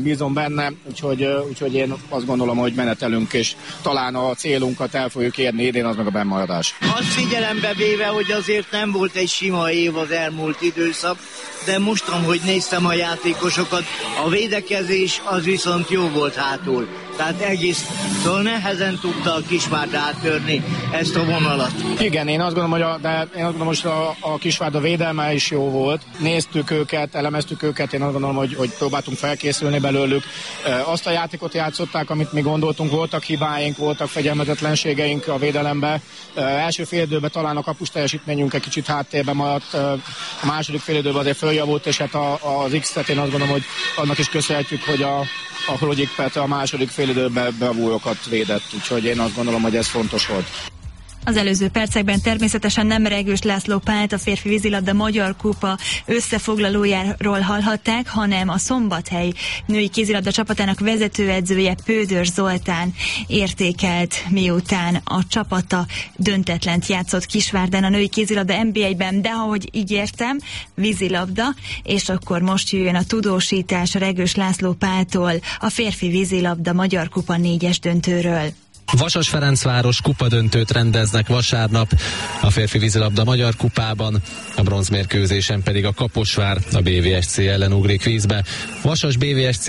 Bízom benne, úgyhogy én azt gondolom, hogy menetelünk, és talán a célunkat el fogjuk érni idén, az meg a bennmaradás. Azt figyelembe véve, hogy azért nem volt egy sima év az elmúlt időszak, de mostan, hogy néztem a játékosokat, a védekezés az viszont jó volt hátul. Tehát egésztől nehezen tudta a Kisvárda áttörni ezt a vonalat. Igen, én azt gondolom, hogy a Kisvárda védelme is jó volt. Néztük őket, elemeztük őket, én azt gondolom, hogy próbáltunk felkészülni belőlük. Azt a játékot játszották, amit mi gondoltunk, voltak hibáink, voltak fegyelmezetlenségeink a védelembe. Első fél időben talán a kapus teljesítményünk egy kicsit háttérben maradt, a második fél időben azért följavult, és hát az X-et én azt gondolom, hogy annak is köszönhetjük, hogy a Hrogyik Petra a második félidőben bravúrokat védett, úgyhogy én azt gondolom, hogy ez fontos volt. Az előző percekben természetesen nem Regős László Pált, a férfi vízilabda Magyar Kupa összefoglalójáról hallhatták, hanem a Szombathely női kézilabda csapatának vezetőedzője Pődös Zoltán értékelt, miután a csapata döntetlent játszott Kisvárdán a női kézilabda NB1-ben, de ahogy ígértem, vízilabda, és akkor most jöjjön a tudósítás Regős László Páltól a férfi vízilabda Magyar Kupa 4-es döntőről. Vasas-Ferencváros kupadöntőt rendeznek vasárnap a férfi vízilabda Magyar Kupában, a bronzmérkőzésen pedig a Kaposvár a BVSC ellen ugrik vízbe. Vasas BVSC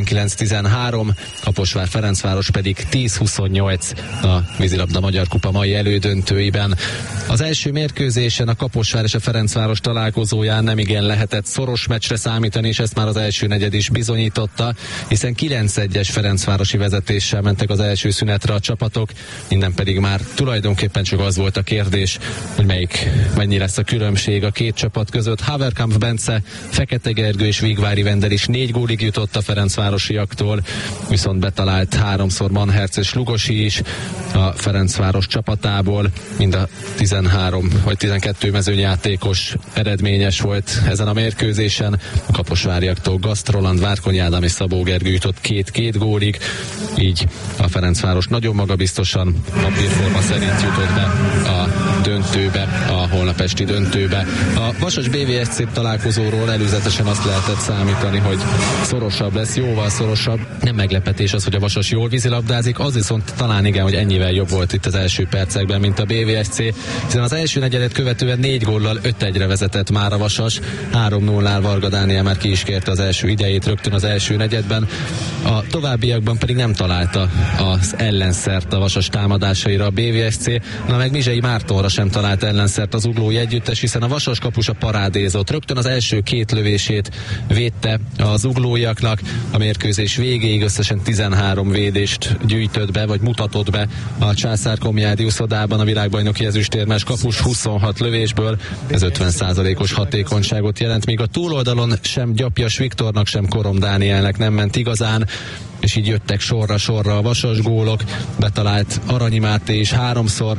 19-13, Kaposvár-Ferencváros pedig 10-28 a vízilabda Magyar Kupa mai elődöntőiben. Az első mérkőzésen a Kaposvár és a Ferencváros találkozóján nemigen lehetett szoros meccsre számítani, és ezt már az első negyed is bizonyította, hiszen 9-1-es ferencvárosi vezetéssel mentek az első szünetre a csapatok, innen pedig már tulajdonképpen csak az volt a kérdés, hogy mennyi lesz a különbség a két csapat között. Haverkamp Bence, Fekete Gergő és Vigvári Vendel is 4 gólig jutott a ferencvárosiaktól, viszont betalált 3-szor Manherc és Lugosi is a Ferencváros csapatából. Mind a 13 vagy 12 mezőnyjátékos eredményes volt ezen a mérkőzésen. A kaposváriaktól Gaszt Roland, Várkonyi Ádám és Szabó Gergő jutott 2 gólig, így a Ferencváros nagyon magabiztosan papírforma szerint jutott be a döntőbe, a holnap esti döntőbe. A Vasas BVSC találkozóról előzetesen azt lehetett számítani, hogy szorosabb lesz, jóval szorosabb. Nem meglepetés az, hogy a Vasas jól vízilabdázik, az viszont talán igen, hogy ennyivel jobb volt itt az első percekben, mint a BVSC, hiszen az első negyedet követően 4 góllal 5-1-re vezetett már a Vasas. 3-0-nál Varga Dániel már ki is kérte az első idejét rögtön az első negyedben. A továbbiakban pedig nem találta az ellenszert a Vasas támadásaira a BVSC, na meg Mizsei Mártonra sem talált ellenszert az uglói együttes, hiszen a Vasas kapusa parádézott. Rögtön az első 2 lövését védte az uglóiaknak, a mérkőzés végéig összesen 13 védést gyűjtött be, vagy mutatott be a Császár Komjádi uszodában a világbajnoki ezüstérmes kapus 26 lövésből, ez 50%-os hatékonyságot jelent, míg a túloldalon sem Gyapjas Viktornak, sem Korom Dánielnek nem ment igazán, és így jöttek sorra a Vasas gólok, betalált Aranyi Máté is 3-szor,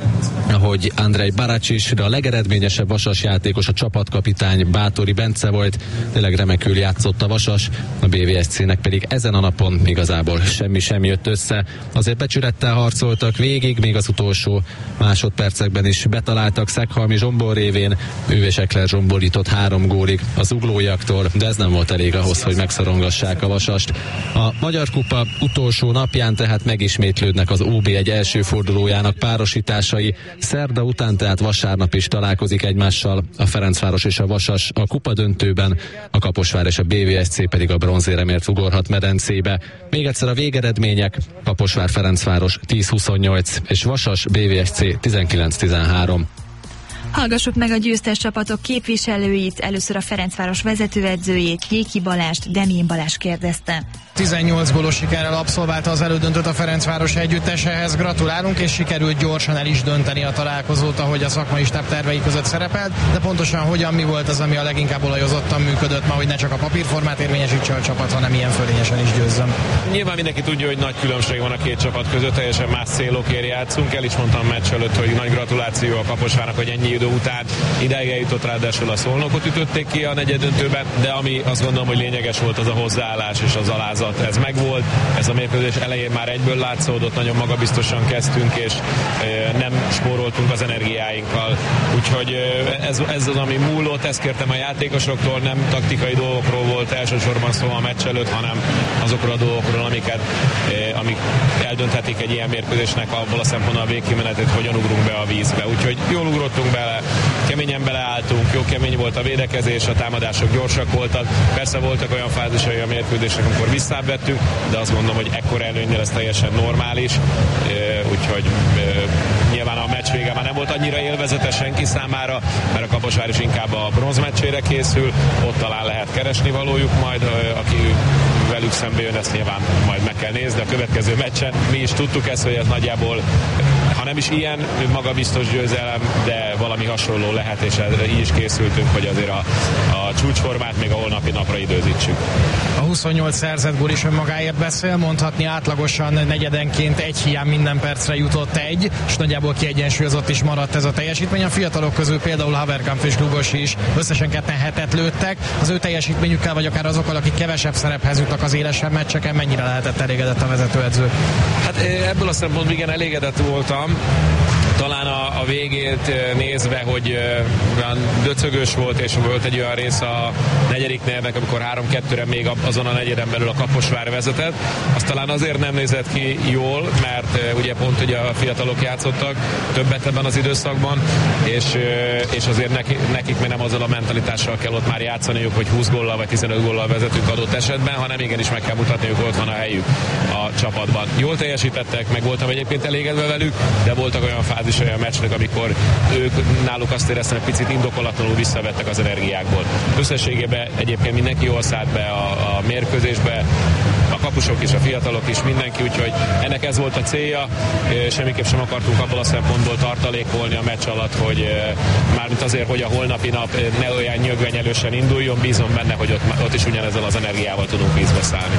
ahogy Andrej Baracsics, de a legeredményesebb Vasas játékos, a csapatkapitány Bátori Bence volt, tényleg remekül játszott a Vasas, a BVSC-nek pedig ezen a napon igazából semmi sem jött össze. Azért becsülettel harcoltak végig, még az utolsó másodpercekben is betaláltak Szeghalmi Zsombor révén, Őves Ekler Zsombor jutott 3 gólig az uglóiaktól, de ez nem volt elég ahhoz, hogy megszorongassák a Vasast. A Magyar Kupa utolsó napján tehát megismétlődnek az OB1 első fordulójának párosításai. Szerda után, tehát vasárnap is találkozik egymással a Ferencváros és a Vasas a kupa döntőben, a Kaposvár és a BVSC pedig a bronzéremért ugorhat medencébe. Még egyszer a végeredmények: Kaposvár Ferencváros 10-28 és Vasas BVSC 19-13. Hallgassuk meg a győztes csapatok képviselőit, először a Ferencváros vezetőedzőjét, Jéki Balást, Demjén Balázs kérdezte. 18 gólos sikerrel abszolválta az elődöntőt a Ferencváros együttesehez. Gratulálunk, és sikerült gyorsan el is dönteni a találkozót, ahogy a szakmai stáb tervei között szerepelt, de pontosan hogyan, mi volt az, ami a leginkább olajozottan működött ma, hogy ne csak a papírformát érvényesítse a csapat, hanem ilyen fölényesen is győzzön. Nyilván mindenki tudja, hogy nagy különbség van a két csapat között, teljesen más célokért játszunk. El is mondtam meccs előtt, hogy nagy gratuláció a Kaposvárnak, hogy ennyi idő után ideig eljutott, ráadásul a Szolnokot ütötték ki a negyeddöntőben, de ami azt gondolom, hogy lényeges volt, az a hozzáállás és az alázat feladat, ez megvolt, ez a mérkőzés elején már egyből látszódott, nagyon magabiztosan kezdtünk, és nem spóroltunk az energiáinkkal. Úgyhogy ez az, ami múlott, ezt kértem a játékosoktól, nem taktikai dolgokról volt elsősorban szó a meccs előtt, hanem azokról a dolgokról, amik eldönthetik egy ilyen mérkőzésnek abból a szempontból a végkimenetét, hogyan ugrunk be a vízbe. Úgyhogy jól ugrottunk bele, keményen beleálltunk, jó kemény volt a védekezés, a támadások gyorsak voltak. Persze voltak olyan fázisai a mérkőzésnek, amikor visszávettünk, de azt gondolom, hogy ekkor előnnyel ez teljesen normális. Úgyhogy nyilván a meccs vége már nem volt annyira élvezetes senki számára, mert a Kaposvár is inkább a bronzmeccsére készül, ott talán lehet keresni valójuk majd, aki velük szembe jön, ezt nyilván majd meg kell nézni a következő meccsen. Mi is tudtuk ezt, hogy ez nagyjából, ha nem is ilyen magabiztos győzelem, de valami hasonló lehet, és így is készültünk, hogy azért a csúcsformát még a holnapi napra időzítsük. A 28 szerzett gól is önmagáért beszél, mondhatni átlagosan negyedenként egy hiány minden percre jutott egy, és nagyjából kiegyensúlyozott is maradt ez a teljesítmény. A fiatalok közül például Haverkamp és Lugosi is összesen 2 hetet lőttek. Az ő teljesítményükkel, vagy akár azokkal, akik kevesebb szerephez jutnak az élesebb meccseken, mennyire lehetett elégedett a vezetőedző? Hát ebből a szempontból igen elégedett voltam. Talán a végét nézve, hogy olyan döcögös volt, és volt egy olyan rész a negyedik negyednek, amikor 3-2-re még azon a negyeden belül a Kaposvár vezetett. Az talán azért nem nézett ki jól, mert ugye pont ugye a fiatalok játszottak többet ebben az időszakban, és azért nekik még nem azzal a mentalitással kell ott már játszaniuk, hogy 20 góllal vagy 15 góllal vezetünk adott esetben, hanem igenis meg kell mutatniuk, hogy ott van a helyük a csapatban. Jól teljesítettek, meg voltam egyébként elégedve velük, de voltak olyan fázisai a meccsnek, amikor náluk azt éreztem, hogy picit indokolatlanul visszavettek az energiákból. Összességében egyébként mindenki jól szállt be a mérkőzésbe, a kapusok is, a fiatalok is, mindenki, úgyhogy ennek ez volt a célja. Semmiképp sem akartunk abból a szempontból tartalékolni a meccs alatt, hogy mármint azért, hogy a holnapi nap ne olyan nyögvenyelősen induljon, bízom benne, hogy ott is ugyanezzel az energiával tudunk vízbe szállni.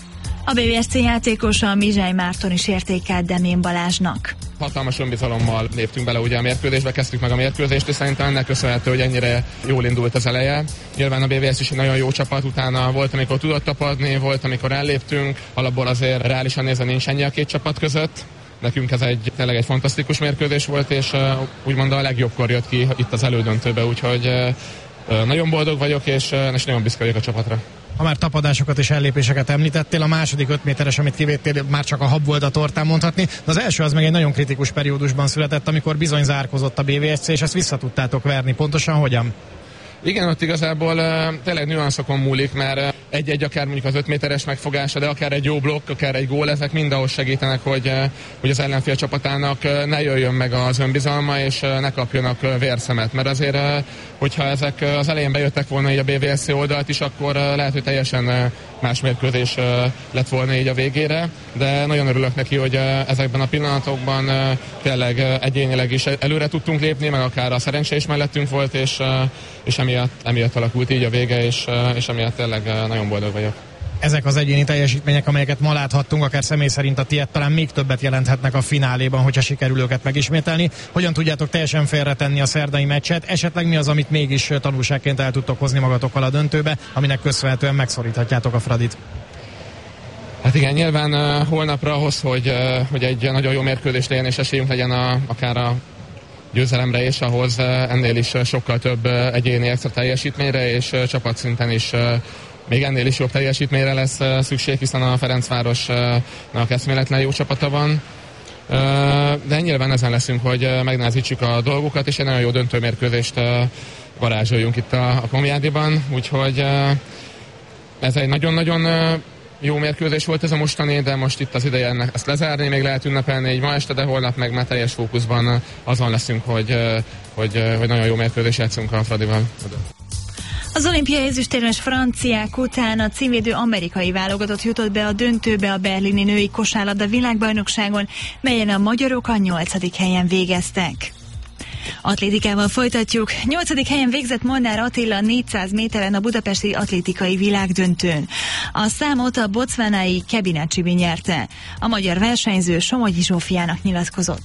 A BVSC játékosa Mizsely Márton is értékelt Demén Balázsnak. Hatalmas önbizalommal léptünk bele ugye a mérkőzésbe, kezdtük meg a mérkőzést, és szerintem ennek köszönhető, hogy ennyire jól indult az eleje. Nyilván a BVSC is egy nagyon jó csapat, utána volt, amikor tudott tapadni, volt, amikor elléptünk, alapból azért reálisan nézve nincs ennyi a két csapat között. Nekünk ez tényleg egy fantasztikus mérkőzés volt, és úgymond a legjobbkor jött ki itt az elődöntőbe, úgyhogy nagyon boldog vagyok, és nagyon büszke vagyok a csapatra. Ha már tapadásokat és ellépéseket említettél, a második 5 méteres, amit kivéttél, már csak a hab volt a tortán mondhatni, de az első az meg egy nagyon kritikus periódusban született, amikor bizony zárkozott a BVSC, és ezt vissza tudtátok verni. Pontosan hogyan? Igen, ott igazából tényleg nüanszokon múlik, mert egy-egy akár mondjuk az 5 méteres megfogása, de akár egy jó blokk, akár egy gól, ezek mind ahhoz segítenek, hogy az ellenfél csapatának ne jöjjön meg az önbizalma, és ne kapjanak vérszemet. Mert azért, hogyha ezek az elején bejöttek volna így a BVSC oldalt is, akkor lehet, hogy teljesen más mérkőzés lett volna így a végére, de nagyon örülök neki, hogy ezekben a pillanatokban tényleg egyénileg is előre tudtunk lépni, meg akár a szerencse is mellettünk volt, és emiatt alakult így a vége, és emiatt tényleg nagyon boldog vagyok. Ezek az egyéni teljesítmények, amelyeket ma láthattunk, akár személy szerint a tiéd, talán még többet jelenthetnek a fináléban, hogyha sikerül őket megismételni. Hogyan tudjátok teljesen félretenni a szerdai meccset? Esetleg mi az, amit mégis tanulságként el tudtok hozni magatokkal a döntőbe, aminek köszönhetően megszoríthatjátok a Fradit? Hát igen, nyilván holnapra ahhoz, hogy egy nagyon jó mérkőzés legyen, és esélyünk legyen akár a győzelemre, és ahhoz ennél is sokkal több egyéni extra teljesítményre, és csapatszinten is még ennél is jobb teljesítményre lesz szükség, hiszen a Ferencvárosnak eszméletlen jó csapata van. De nyilván ezen leszünk, hogy megnehezítsük a dolgokat, és egy nagyon jó döntőmérkőzést varázsoljunk itt a Komjádiban, úgyhogy ez egy nagyon-nagyon jó mérkőzés volt ez a mostani, de most itt az ideje ennek ezt lezárni, még lehet ünnepelni így ma este, de holnap meg már teljes fókuszban azon leszünk, hogy nagyon jó mérkőzés játszunk a Fradival. Az olimpiai ezüstérmes franciák után a címvédő amerikai válogatott jutott be a döntőbe a berlini női kosárlabda világbajnokságon, melyen a magyarok a 8. helyen végeztek. Atlétikával folytatjuk. 8. helyen végzett Molnár Attila 400 méteren a budapesti atlétikai világdöntőn. A számot a botswanai Kebina Csibi nyerte. A magyar versenyző Somogyi Zsófiának nyilatkozott.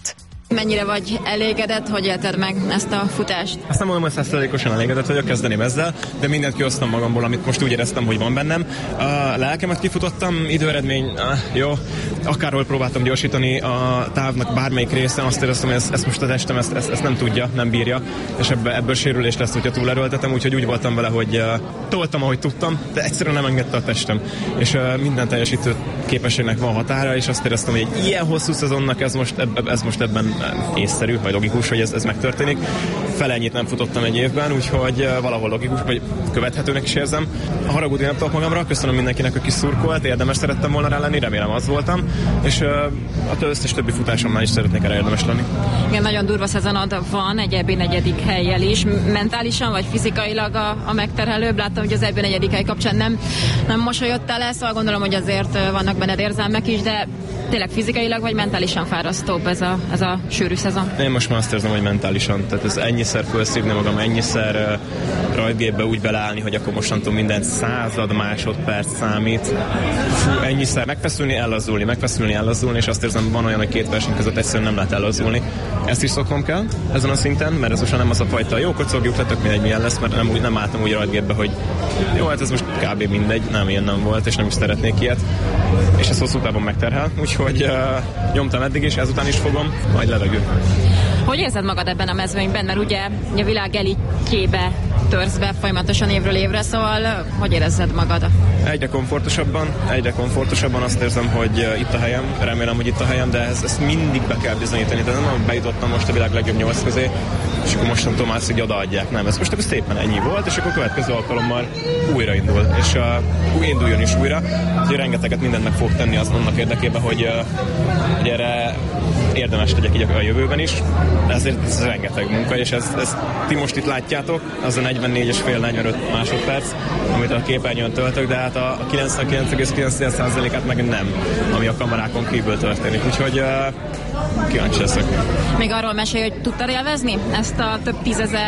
Mennyire vagy elégedett, hogy élted meg ezt a futást? Azt nem mondom, hogy 100%-osan elégedett vagyok, kezdeném ezzel, de mindent kihoztam magamból, amit most úgy éreztem, hogy van bennem. A lelkemet kifutottam, időeredmény, jó, akárhol próbáltam gyorsítani a távnak bármelyik részen, azt éreztem, hogy ezt most a testem ezt nem tudja, nem bírja, és ebből sérülés lesz, hogyha túlerőltetem, úgyhogy úgy voltam vele, hogy toltam, ahogy tudtam, de egyszerűen nem engedte a testem. És minden teljesítő képességnek van határa, és azt éreztem, hogy egy ilyen hosszú szezonnak ez most ebben észszerű, vagy logikus, hogy ez megtörténik. Fele ennyit nem futottam egy évben, úgyhogy valahol logikus, vagy követhetőnek is érzem. A haragudni nem tudok magamra, köszönöm mindenkinek, aki szurkolt, érdemes szerettem volna rá lenni, remélem az voltam, és az összes többi futásomnál is szeretnék erre érdemes lenni. Igen, nagyon durva szezonod van, egy EB 4. hellyel is. Mentálisan vagy fizikailag a megterhelőbb? Láttam, hogy az EB 4. hely kapcsán nem mosolyodtál el, szóval gondolom, hogy azért vannak benned érzelmek is, de tényleg fizikailag vagy mentálisan fárasztóbb ez a sűrű szezon? Én most már azt érzem, hogy mentálisan. Tehát ez ennyiszer felszívni magam, ennyiszer rajtgépbe úgy beleállni, hogy akkor mostantól minden 100 másodperc számít. Ennyiszer megfeszülni, ellazulni, és azt érzem, van olyan, hogy két verseny között egyszerűen nem lehet ellazulni. Ezt is szoknom kell ezen a szinten, mert ez most nem az a fajta jó, kocogjuk le, tök mindegy milyen lesz, mert nem álltam úgy rajtgépbe, hogy jó, hát ez most kb. Mindegy, nem, ilyen nem volt, és nem is szeretnék ilyet. És ez hosszú távon megterhel, úgyhogy nyomtam eddig is, ezután is fogom, majd levegő. Hogy érzed magad ebben a mezőnyben? Mert ugye a világ elitjébe törsz be folyamatosan évről évre, szóval hogy érezzed magad? Egyre komfortosabban azt érzem, hogy itt a helyem, remélem, hogy itt a helyem, de ezt mindig be kell bizonyítani, de nem bejutottam most a világ legjobb 8 közé, és akkor mostantól már ezt így odaadják. Nem, ez most akkor szépen ennyi volt, és akkor a következő alkalommal újraindul, és induljon is újra. Úgyhogy rengeteget mindent meg fog tenni annak érdekében, hogy erre érdemes legyek így a jövőben is. Ezért ez rengeteg munka, és ezt ti most itt látjátok, az a 44,5-45 másodperc, amit a képernyőn töltök, de hát a 99,9%-át meg nem, ami a kamerákon kívül történik. Úgyhogy kíváncsi leszek. Még arról mesélj, hogy tudtad élvezni ezt a több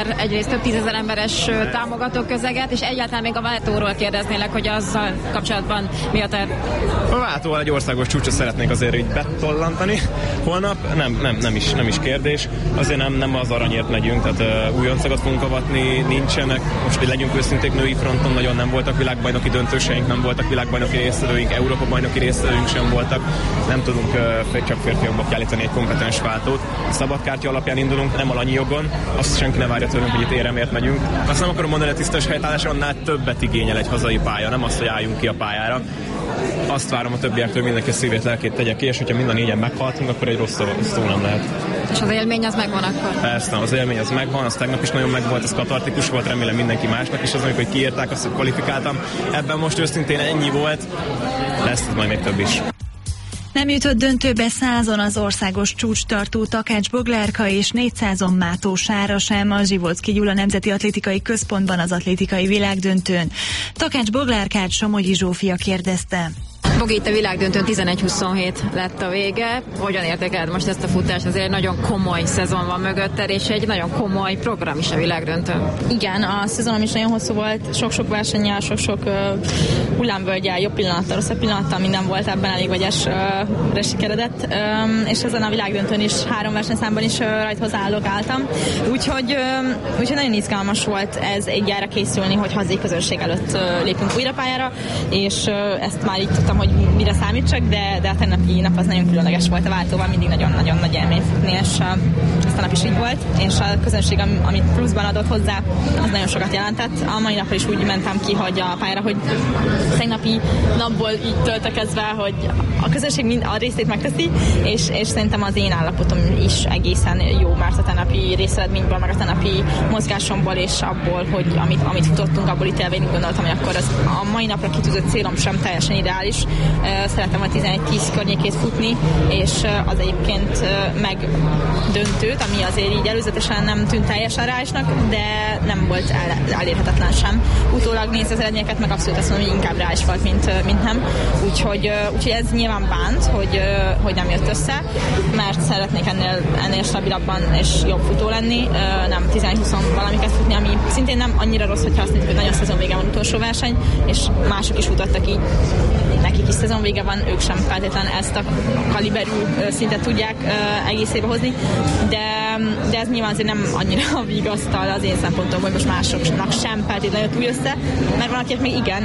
tízezer emberes támogató közeget, és egyáltalán még a váltóról kérdeznélek, hogy azzal kapcsolatban mi a terv? A váltóval egy országos csúcsot szeretnék azért így betollantani. Holnap nem is kérdés. Azért nem az aranyért megyünk, tehát újoncokat fogunk avatni, nincsenek. Most, hogy legyünk őszinték, női fronton nagyon nem voltak világbajnoki döntőseink, nem voltak világbajnoki résztvevőink, Európa bajnoki résztvevőink sem voltak. Nem tudunk csak férfiakba kiállítani egy kompetens váltót. Szabadkártya alapján indulunk, nem alanyi jogon. Azt senki ne várja tőlünk, hogy itt éremért megyünk. Azt nem akarom mondani, hogy a tisztes helytállás, annál többet igényel egy hazai pálya, nem azt, hogy álljunk ki a pályára. Azt várom a többiektől, mindenki szívét, lelkét tegye ki, és hogyha mind a négyen meghaltunk, akkor egy rossz szó nem lehet. És az élmény az megvan akkor? Persze, az élmény az megvan, az tegnap is nagyon megvolt, az katartikus volt, remélem mindenki másnak is, az, amikor kiírták, azt, hogy kvalifikáltam. Ebben most őszintén ennyi volt, lesz majd még több is. Nem jutott döntőbe 100-on az országos csúcstartó Takács Boglárka és 400-on Mátó Sára sem a Zsivocki Gyula Nemzeti Atlétikai Központban az atlétikai világdöntőn. Takács Boglárkát Somogyi Zsófia kérdezte. Bogi, itt a világdöntőn 11-27 lett a vége. Hogyan értékeled most ezt a futást? Azért egy nagyon komoly szezon van mögötted, és egy nagyon komoly program is a világdöntőn. Igen, a szezonom is nagyon hosszú volt, sok-sok versennyel, sok-sok hullámvölgyel, jobb pillanattal, rosszabb pillanattal, minden volt ebben elég vegyesre sikeredett, és ezen a világdöntőn is 3 versenyszámban is rajta hozzáálltam. Úgyhogy nagyon izgalmas volt ez egyára készülni, hogy hazai közönség előtt lépünk újra pályára, és ezt már így tudtam, hogy mire számítsak, de a tegnapi nap az nagyon különleges volt a váltóval, mindig nagyon-nagyon nagy élmény futni, és ezt a nap is így volt, és a közönség, amit pluszban adott hozzá, az nagyon sokat jelentett. A mai napra is úgy mentem ki, hogy a pályára, hogy a tegnapi napból így töltekezve, hogy a közönség mind a részét megteszi, és szerintem az én állapotom is egészen jó, mert a tegnapi részeredményből, meg a tegnapi mozgásomból, és abból, hogy amit futottunk, abból ítélve én gondoltam, hogy akkor az a mai napra kitűzött célom sem teljesen ideális. Szeretem a 11-10 környékét futni, és az egyébként megdöntőt, ami azért így előzetesen nem tűnt teljesen reálisnak, de nem volt elérhetetlen sem. Utólag nézve az eredményeket, meg abszolút azt mondom, hogy inkább reális volt, mint nem. Úgyhogy ez nyilván bánt, hogy nem jött össze, mert szeretnék ennél stabilabban és jobb futó lenni, nem 10-20 valamiket futni, ami szintén nem annyira rossz, hogyha azt nézzük, hogy nagyon szezon vége van utolsó verseny, és mások is futottak így nekik is szezon vége van, ők sem feltétlenül ezt a kaliberű szintet tudják egész évbe hozni, de ez nyilván azért nem annyira vigasztal az én szempontomból, hogy most másoknak sem feltétlenül jött úgy össze, mert van, akinek még igen,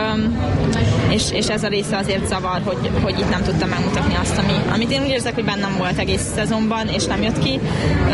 és ez a része azért zavar, hogy itt nem tudtam megmutatni azt, amit én úgy érzek, hogy bennem volt egész szezonban, és nem jött ki,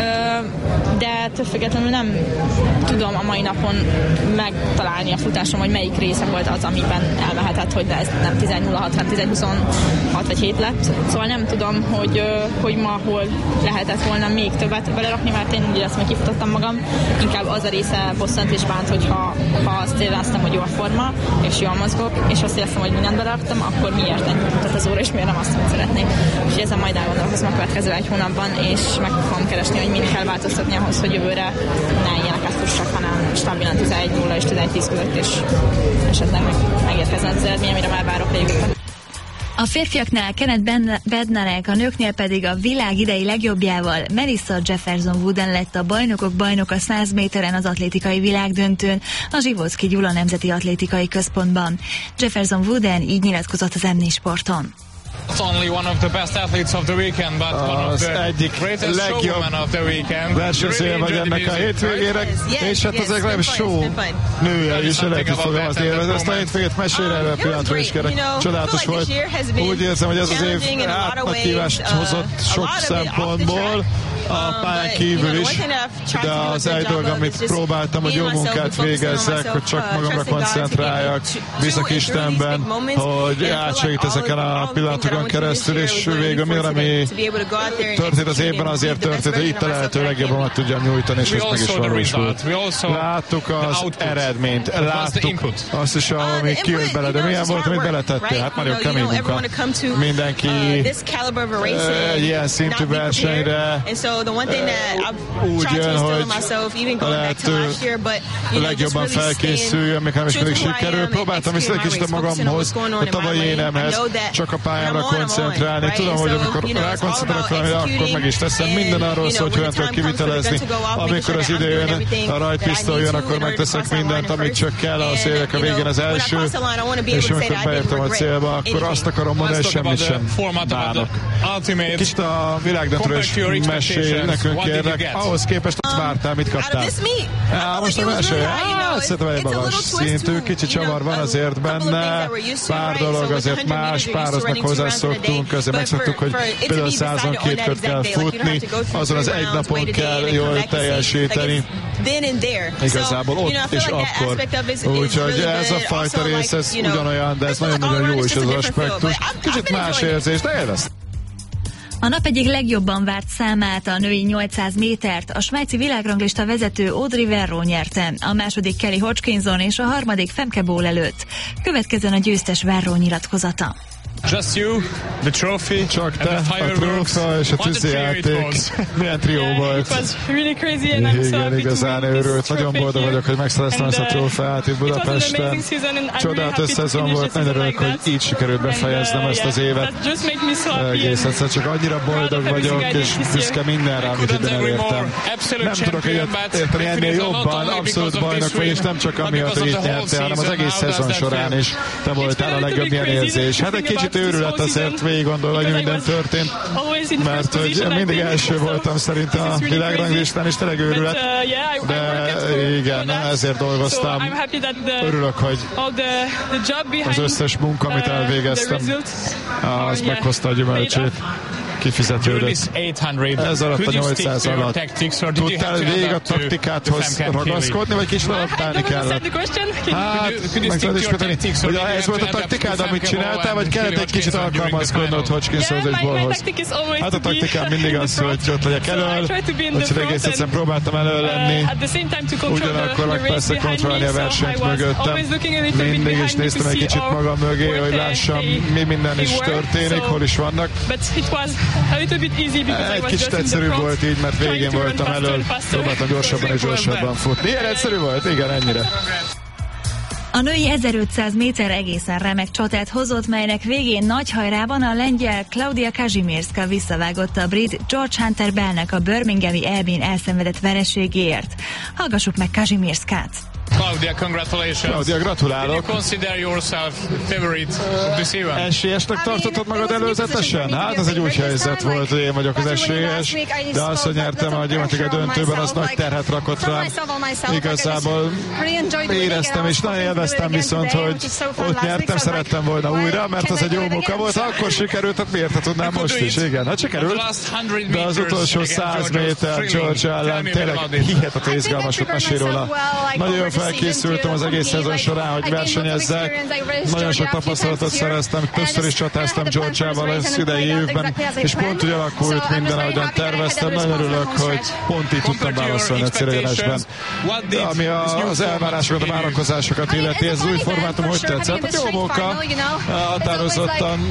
de több függetlenül nem tudom a mai napon megtalálni a futásom, hogy melyik része volt az, amiben elmehetett, hogy ez nem 10-0-6, hanem 10-26 vagy 7 lett. Szóval nem tudom, hogy ma hol lehetett volna még többet belerakni, mert én úgy éreztem, hogy kifutottam magam. Inkább az a része bosszant és bánt, hogyha azt éreztem, hogy jó a forma, és jól mozgok, és azt éreztem, hogy mindent beleraktam, akkor miért ennyit mutat az óra, és miért nem azt, amit szeretnék. És ezen majd elgondolkozom a következő egy hónapban, és meg fogom keresni, hogy mind kell változtatni ahhoz, hogy jövőre ne ilyeneket fussak, hanem stabilan 11-0 és 11-10 között, és esetleg megérkezzen az eredmény, amire már várok a jövőben. A férfiaknál Kenneth Bednarek, a nőknél pedig a világ idei legjobbjával Melissa Jefferson-Wooden lett a bajnokok bajnoka 100 méteren az atlétikai világdöntőn a Zsivóczky Gyula Nemzeti Atlétikai Központban. Jefferson-Wooden így nyilatkozott az M4 Sporton. It's only one of the best athletes of the weekend, but one of the greatest showwomen of the weekend. Versenyzője vagy ennek a hétvégének, és hát az legalább show nője is lehet, hogy fogalmazni élvezni. Ezt a hétvégét mesélj erre a pillanatra is kérek. Csodálatos volt. Úgy érzem, hogy ez az év nagy kívást hozott sok szempontból. A pályán kívül is, de az egy dolog, amit próbáltam, hogy jó munkát végezzek, hogy csak magamra koncentráljak, bízok Istenben, hogy átsegít ezeken a pillanatokon keresztül, és végül minden, ami történt az évben, azért történt, hogy itt a lehető legjobban tudjam nyújtani, és ez meg is valósult. Láttuk az eredményt, láttuk azt is, ami kijött bele, de milyen volt, amit beletettél? Hát nagyon kemény munka. Mindenki egy ilyen szintű versenyre úgy jön, hogy a lehető legjobban felkészüljön, még nem is mindig sikerül. Próbáltam vissza egy kicsit magamhoz, a tavalyi énemhez, csak a pályámra koncentrálni. Tudom, hogy amikor rákoncentrálok valami, akkor meg is teszem. Minden arról szól, hogy olyan tudok kivitelezni. Amikor az idő jön, a rajtpisztoly jön, akkor megteszek mindent, amit csak kell, az évek a végén az első, és amikor beértem a célba, akkor azt akarom mondani, hogy semmit sem bánok. Kicsit a világdöntőről is mesél nekünk, kérlek. Ahhoz képest azt vártál, mit kaptál? Most a verseny, szerintem egy magas szintű, kicsi csavar van azért benne, pár dolog azért más, pároznak hozzászoktunk, azért megszoktuk, hogy például 102 kört kell futni, azon az egy napon kell jól teljesíteni. Igazából ott és akkor. Úgyhogy ez a fajta rész, ez ugyanolyan, de ez nagyon-nagyon jó is az aspektus. Kicsit más érzés, de élvezd. A nap egyik legjobban várt számát, a női 800 métert, a svájci világranglista vezető Audrey Verreaux nyerte, a második Kelly Hodgkinson és a harmadik Femke Bol előtt. Következzen a győztes Verreaux nyilatkozata. Just you, the trophy, csak te, a trófea és a tűzijáték. Milyen trió volt. Igen, igazán őrült. Nagyon boldog vagyok, hogy megszereztem ezt a trófeát itt Budapesten. Csodálatos szezon volt, nagyon örülök, hogy így sikerült befejeznem ezt az évet. Egész egyszer csak annyira boldog vagyok, és büszke mindenre, amit ide elértem. Nem tudok egyet érteni ennél jobban, abszolút bajnok vagy, és nem csak amiatt, hogy itt nyertél, hanem az egész szezon során is te voltál a legjobb ilyen érzés. Hát egy kicsit őrület azért végig gondolva, hogy minden történt, mert hogy mindig első voltam szerintem a világranglistán, és tényleg őrület, de igen, ezért dolgoztam. Örülök, hogy az összes munka, amit elvégeztem, az meghozta a gyümölcsét. Kifizetődött. Ez alatt a 800 alatt. Tudtál végig a taktikádhoz ragaszkodni, vagy kicsit adaptálni kellett? Hát, meg tudod ismételni, hogy ez volt a taktikád, amit csináltál, vagy kellett egy kicsit alkalmazkodnod Hodgkinsonhoz és Bolhoz? Hát a taktikám mindig az, hogy ott legyek elől, hogy egész egyszerűen próbáltam elől lenni, ugyanakkor meg persze kontrollálni a versenyt mögöttem. Mindig is néztem egy kicsit magam mögé, hogy lássam, mi minden is történik, hol is vannak. Egy kicsit egyszerű volt így, mert végén voltam elől, próbáltam gyorsabban és gyorsabban futni. Ilyen egyszerű volt? Igen, ennyire. A női 1500 méter egészen remek csatát hozott, melynek végén nagy hajrában a lengyel Klaudia Kazimierska visszavágott a brit George Hunter Bellnek a birminghami EB-n elszenvedett vereségéért. Hallgassuk meg Kazimierskát. Claudia, congratulations. Claudia, gratulálok. Did you consider yourself favorite of this event? Esélyesnek tartottad magad előzetesen? Hát ez egy úgy helyzet volt, hogy én vagyok az esélyes, de azt, hogy nyertem a gimnastika döntőben, az nagy terhet rakott rám. Igazából éreztem és nagyon élveztem viszont, hogy ott nyertem, szerettem volna újra, mert az egy jó munka volt. Ha akkor sikerült, hát miért tudnám most is? Igen, hát sikerült, de az utolsó 100 méter Georgia ellen tényleg hihetetlen izgalmas volt, mesélj róla. Nagyon jól felkészültem az egész szezon során, hogy versenyezzek. Nagyon sok tapasztalatot szereztem, többször is csatáztam Georgiával az idei évben, és pont úgy alakult minden, ahogyan terveztem. Nagyon örülök, hogy pont így tudtam válaszolni a célegyenesben. Ami az elvárásokat, a várakozásokat illeti, ez új formátum hogy tetszett? Hát jó munka, határozottan.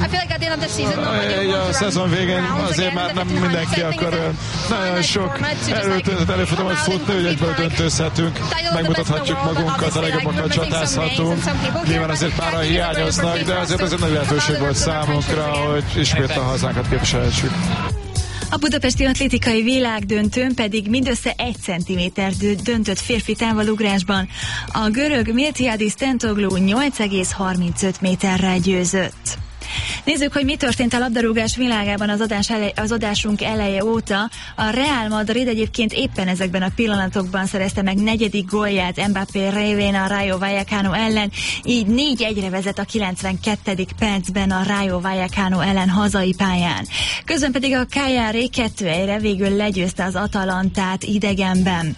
A szezon végén azért már nem mindenki akar nagyon sok előfutamot futni, hogy egyből döntőzhetünk, megmutathatjuk magunkat, a legjobbakat csatázhatunk. Nyilván azért páran hiányoznak, de azért ez egy nagy lehetőség volt számunkra, hogy ismét a hazánkat képviselhessük. A budapesti atlétikai világdöntőn pedig mindössze 1 centiméter döntött férfi távolugrásban. A görög Miltiadis Tentoglou 8,35 méterrel győzött. Nézzük, hogy mi történt a labdarúgás világában az adásunk eleje óta. A Real Madrid egyébként éppen ezekben a pillanatokban szerezte meg 4. gólját Mbappé révén a Rayo Vallecano ellen, így 4-1-re vezet a 92. percben a Rayo Vallecano ellen hazai pályán. Közben pedig a Cagliari 2-1-re végül legyőzte az Atalantát idegenben.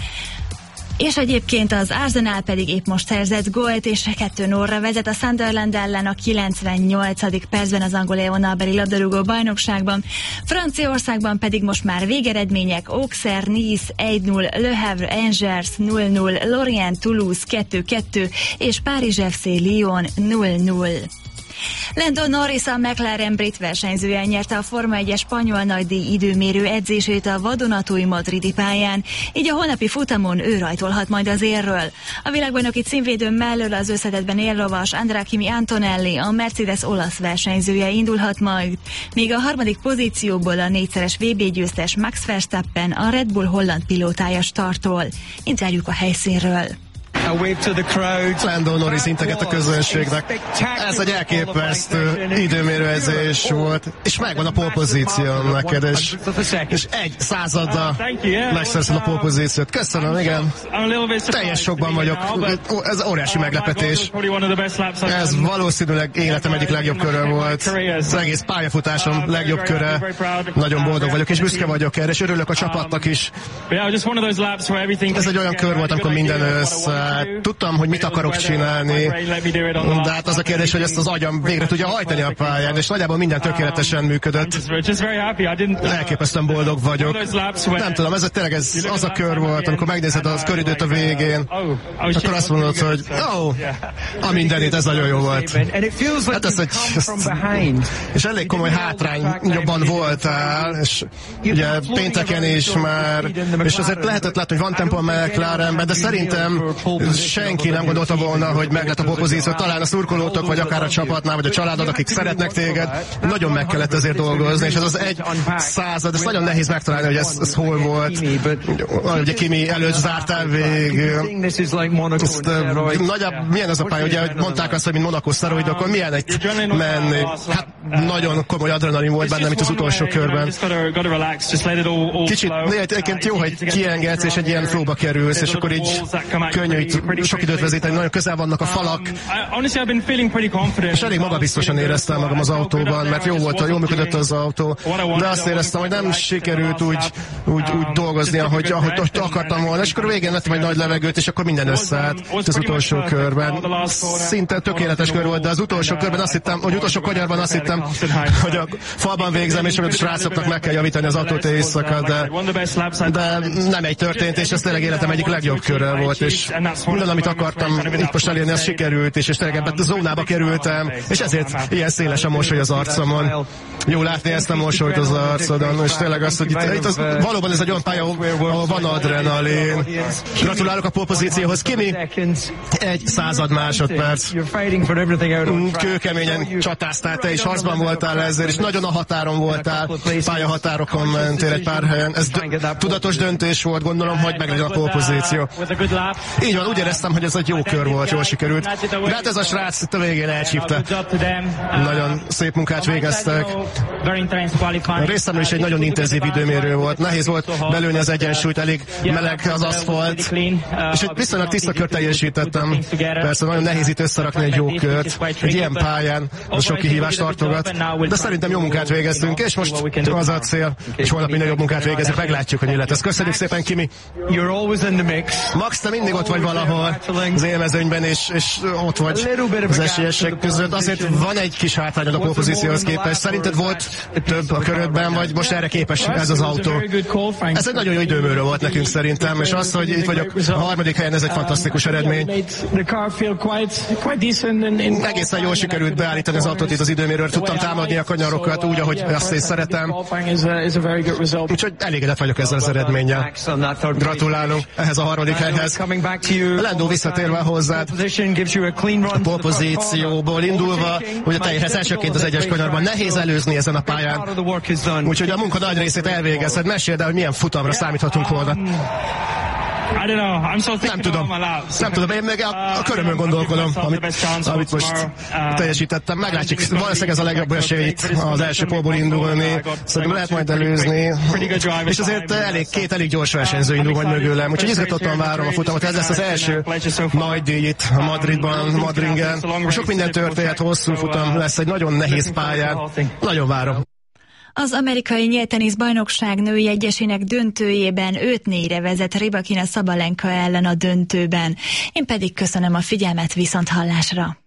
És egyébként az Arsenal pedig épp most szerzett gólt, és 2-0-ra vezet a Sunderland ellen a 98. percben az angol élvonalbeli labdarúgó bajnokságban. Franciaországban pedig most már végeredmények: Auxerre Nice 1-0, Le Havre Angers 0-0, Lorient Toulouse 2-2 és Párizs FC Lyon 0-0. Lando Norris, a McLaren brit versenyzője nyerte a Forma 1-es spanyol nagydíj időmérő edzését a vadonatúj madridi pályán, így a holnapi futamon ő rajtolhat majd az élről. A világbajnoki címvédő mellől az összetettben éllovas Andrea Kimi Antonelli, a Mercedes olasz versenyzője indulhat majd, míg a 3. pozícióból a 4-szeres VB győztes Max Verstappen, a Red Bull holland pilótája startol. Interjúk a helyszínről. Lando Norris integet a közönségnek. Ez egy elképesztő időmérőedzés volt, és megvan a polpozíció neked, és 1/100 megszerzed a polpozíciót. Köszönöm, igen. Teljes sokban vagyok. Ez óriási meglepetés. Ez valószínűleg életem egyik legjobb köre volt. Az egész pályafutásom legjobb köre. Nagyon boldog vagyok, és büszke vagyok erre, és örülök a csapatnak is. Ez egy olyan kör volt, amikor minden össze. Tudtam, hogy mit akarok csinálni, de hát az a kérdés, hogy ezt az agyam végre tudja hajtani a pályán, és nagyjából minden tökéletesen működött. Elképesztően boldog vagyok. Nem tudom, ez tényleg az a kör volt, amikor megnézed a köridőt a végén, akkor azt mondod, hogy a mindenit, ez nagyon jó volt. Hát és elég komoly hátrányban voltál, és ugye pénteken is már, és azért lehetett látni, hogy van tempó a McLarenben, de szerintem senki nem gondolta volna, hogy meg lett a pozíció. Talán a szurkolótok, vagy akár a csapatnál, vagy a családod, akik szeretnek téged. Nagyon meg kellett ezért dolgozni, és ez az 1/100, ez nagyon nehéz megtalálni, hogy ez hol volt. Ugye Kimi előtt zártál végül. Milyen az a pálya, ugye, hogy mondták azt, hogy mint Monaco szteroidokon, milyen egy menni. Hát nagyon komoly adrenalin volt bennem itt az utolsó körben. Kicsit, egyébként jó, hogy kiengedsz, és egy ilyen flowba kerülsz, és akkor így könnyű, sok időt vezetni, nagyon közel vannak a falak. És elég magabiztosan éreztem magam az autóban, mert jól működött az autó, de azt éreztem, hogy nem sikerült úgy dolgozni, ahogy akartam volna, és akkor végén vettem egy nagy levegőt, és akkor minden összeállt az utolsó körben. Szinte tökéletes kör volt, de az utolsó körben azt hittem, hogy utolsó kanyarban azt hittem, hogy a falban végzem, és a srácoknak meg kell javítani az autót éjszaka, de nem egy történt, és ez tényleg életem egyik legjobb körrel volt, és minden, amit akartam itt most elérni, az sikerült, és tényleg ebben a zónába kerültem, és ezért ilyen széles a mosoly az arcomon. Jó látni ezt a mosolyt az arcodon, és tényleg azt, hogy itt valóban ez egy olyan pálya, ahol van adrenalin. Gratulálok a polpozícióhoz, Kimi. 1/100 másodperc. Kőkeményen csatáztál te, és harcban voltál ezzel, és nagyon a határon voltál, pályahatárokon mentél egy pár helyen. Ez tudatos döntés volt, gondolom, hogy meglegyen a polpozíció. Így van, úgy éreztem, hogy ez egy jó kör volt, jól sikerült. De hát ez a srác itt a végén elcsípte. Nagyon szép munkát végeztek. Részemről is egy nagyon intenzív időmérő volt. Nehéz volt belőni az egyensúlyt, elég meleg az aszfalt. És egy viszonylag tiszta kört teljesítettem. Persze nagyon nehéz itt összerakni egy jó kört. Egy ilyen pályán sok kihívást tartogat. De szerintem jó munkát végeztünk, és most az a cél, és holnap minden jobb munkát végezzük, meglátjuk, hogy mi lesz. Köszönjük szépen, Kimi! Max, te mindig ott vagy valahol az élmezőnyben, és ott vagy az esélyesek között. Azért van egy kis hátrányod a polpozícióhoz képest. Szerinted volt több a körödben, vagy most erre képes ez az autó? Ez egy nagyon jó időmérő volt nekünk szerintem, és az, hogy itt vagyok a harmadik helyen, ez egy fantasztikus eredmény. Egészen jól sikerült beállítani az autót itt az időmérőre, tudtam támadni a kanyarokat úgy, ahogy azt is szeretem. Úgyhogy elégedett vagyok ezzel az eredménnyel. Gratulálunk ehhez a harmadik helyhez. Lando, visszatérve hozzád, a polpozícióból indulva, ugye te érhetsz elsőként az egyes kanyarban, nehéz előzni ezen a pályán. Úgyhogy a munka nagy részét elvégezted. Meséld el, hogy milyen futamra számíthatunk volna. Nem tudom, én meg a körömön gondolkodom, amit most teljesítettem. Meglátjuk, valószínűleg ez a legjobb esély itt az első pólból indulni. Szerintem lehet majd előzni. És azért két elég gyors versenyző indul majd mögőlem. Úgyhogy izgatottan várom a futamot. Ez lesz az első nagy díj itt Madringen. Sok minden történhet, hosszú futam lesz, egy nagyon nehéz pályán. Nagyon várom. Az amerikai nyíltenisz bajnokság női egyesének döntőjében 5-4-re vezet Rybakina Szabalenka ellen a döntőben. Én pedig köszönöm a figyelmet, viszonthallásra.